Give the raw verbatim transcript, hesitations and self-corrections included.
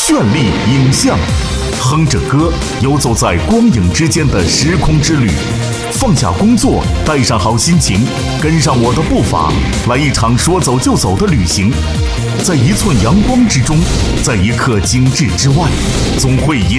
绚丽影像，哼着歌，游走在光影之间的时空之旅。放下工作，带上好心情，跟上我的步伐，来一场说走就走的旅行。在一寸阳光之中，在一刻景致之外，总会